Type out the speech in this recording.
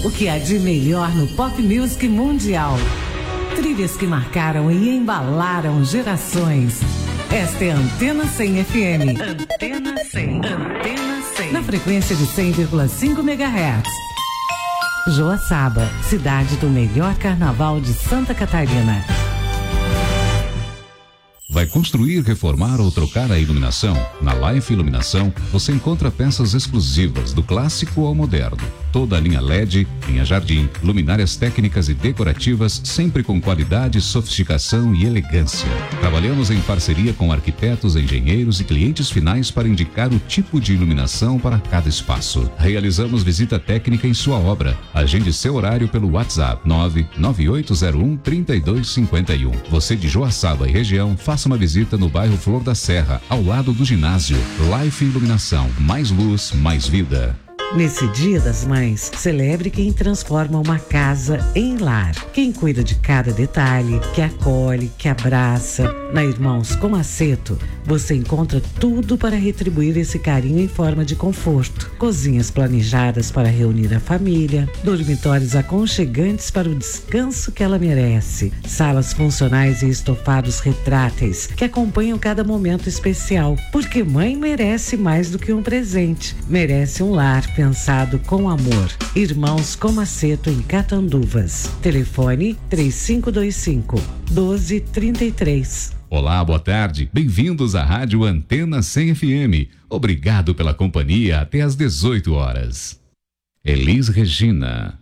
O que há de melhor no pop music mundial. Trilhas que marcaram e embalaram gerações. Esta é a Antena 100 FM. Antena 100. Antena 100. Na frequência de 100,5 MHz. Joaçaba, cidade do melhor carnaval de Santa Catarina. Vai construir, reformar ou trocar a iluminação? Na Life Iluminação, você encontra peças exclusivas do clássico ao moderno. Toda a linha LED, linha Jardim, luminárias técnicas e decorativas, sempre com qualidade, sofisticação e elegância. Trabalhamos em parceria com arquitetos, engenheiros e clientes finais para indicar o tipo de iluminação para cada espaço. Realizamos visita técnica em sua obra. Agende seu horário pelo WhatsApp 99801-3251. Você de Joaçaba e região, faça uma visita no bairro Flor da Serra, ao lado do ginásio. Life Iluminação, mais luz, mais vida. Nesse Dia das Mães, celebre quem transforma uma casa em lar. Quem cuida de cada detalhe, que acolhe, que abraça. Na Irmãos com Aceto, você encontra tudo para retribuir esse carinho em forma de conforto. Cozinhas planejadas para reunir a família, dormitórios aconchegantes para o descanso que ela merece, salas funcionais e estofados retráteis que acompanham cada momento especial. Porque mãe merece mais do que um presente, merece um lar pensado com amor. Irmãos com Aceto em Catanduvas. Telefone 3525-1233. Olá, boa tarde. Bem-vindos à Rádio Antena 100 FM. Obrigado pela companhia até às 18 horas. Elis Regina.